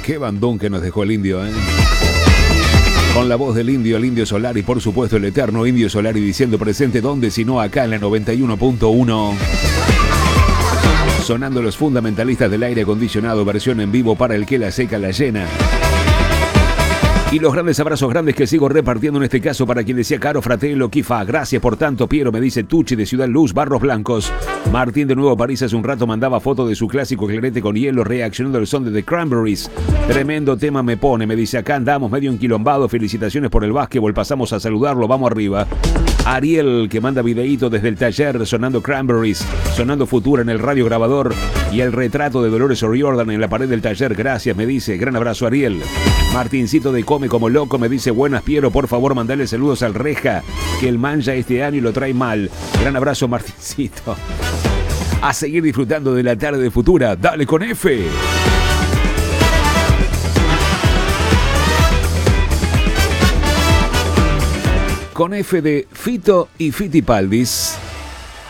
Qué bandón que nos dejó el indio, ¿eh? Con la voz del indio, el Indio Solari, por supuesto el eterno Indio Solari diciendo presente donde sino acá en la 91.1. Sonando los fundamentalistas del aire acondicionado, versión en vivo para el que la seca la llena. Y los grandes abrazos grandes que sigo repartiendo en este caso para quien decía Caro Fratello, Kifa, gracias por tanto, Piero, me dice Tucci de Ciudad Luz, Barros Blancos. Martín de Nuevo París hace un rato mandaba foto de su clásico clarete con hielo reaccionando al son de The Cranberries. Tremendo tema me pone, me dice acá andamos medio enquilombado, felicitaciones por el básquetbol, pasamos a saludarlo, vamos arriba. Ariel que manda videíto desde el taller sonando Cranberries, sonando Futura en el radio grabador y el retrato de Dolores O'Riordan en la pared del taller, gracias, me dice, gran abrazo Ariel. Martincito de Come Como Loco me dice, buenas Piero, por favor mandale saludos al Reja, que el man ya este año y lo trae mal. Gran abrazo Martincito. A seguir disfrutando de la tarde de Futura, dale con F. Con F de Fito y Fitipaldis.